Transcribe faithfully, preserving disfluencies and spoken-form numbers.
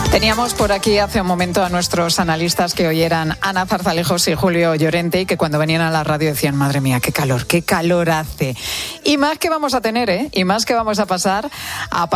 Teníamos por aquí hace un momento a nuestros analistas que hoy eran Ana Zarzalejos y Julio Llorente y que cuando venían a la radio decían, madre mía, qué calor, qué calor hace. Y más que vamos a tener, ¿eh? Y más que vamos a pasar a